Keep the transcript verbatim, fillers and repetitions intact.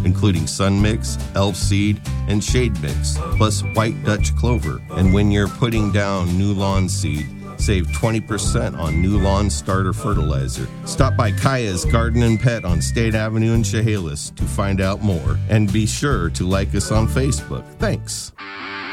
including Sun Mix, Elf Seed, and Shade Mix, plus White Dutch Clover. And when you're putting down new lawn seed, save twenty percent on new lawn starter fertilizer. Stop by Kaya's Garden and Pet on State Avenue in Chehalis to find out more. And be sure to like us on Facebook. Thanks.